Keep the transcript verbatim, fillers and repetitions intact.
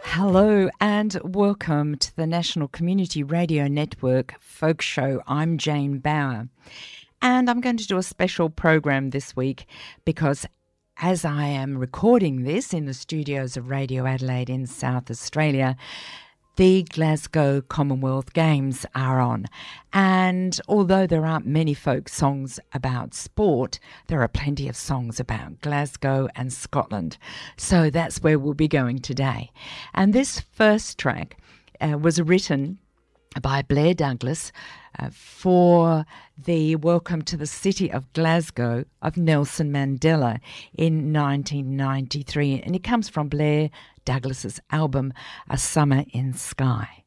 Hello and welcome to the National Community Radio Network Folk Show. I'm Jane Bauer, and I'm going to do a special program this week because as I am recording this in the studios of Radio Adelaide in South Australia, the Glasgow Commonwealth Games are on. And although there aren't many folk songs about sport, there are plenty of songs about Glasgow and Scotland. So that's where we'll be going today. And this first track uh, was written by Blair Douglas uh, for the Welcome to the City of Glasgow of Nelson Mandela in nineteen ninety-three. And it comes from Blair Douglas's album A Summer in Skye.